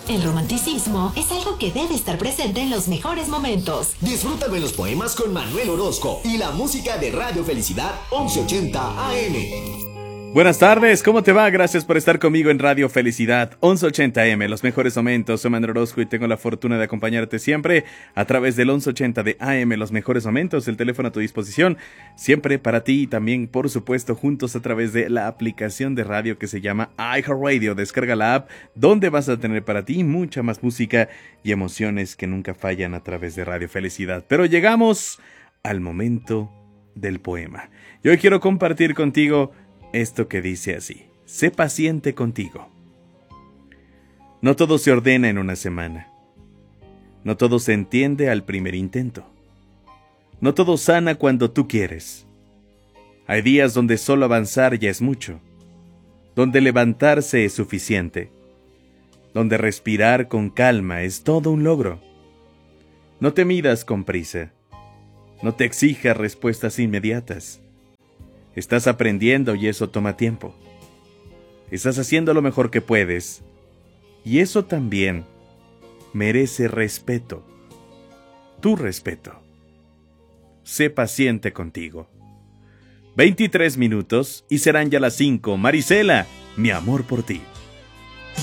El romanticismo es algo que debe estar presente en los mejores momentos. Disfrútame los poemas con Manuel Orozco y la música de Radio Felicidad 1180 AM. Buenas tardes, ¿cómo te va? Gracias por estar conmigo en Radio Felicidad 1180M, los mejores momentos. Soy Manuel Orozco y tengo la fortuna de acompañarte siempre a través del 1180 de AM, los mejores momentos, el teléfono a tu disposición, siempre para ti y también, por supuesto, juntos a través de la aplicación de radio que se llama iHeartRadio. Descarga la app, donde vas a tener para ti mucha más música y emociones que nunca fallan a través de Radio Felicidad. Pero llegamos al momento del poema. Y hoy quiero compartir contigo esto que dice así: sé paciente contigo. No todo se ordena en una semana. No todo se entiende al primer intento. No todo sana cuando tú quieres. Hay días donde solo avanzar ya es mucho, donde levantarse es suficiente, donde respirar con calma es todo un logro. No te midas con prisa. No te exijas respuestas inmediatas. Estás aprendiendo y eso toma tiempo. Estás haciendo lo mejor que puedes y eso también merece respeto. Tu respeto. Sé paciente contigo. 23 minutos y serán ya las 5. Marisela, mi amor por ti.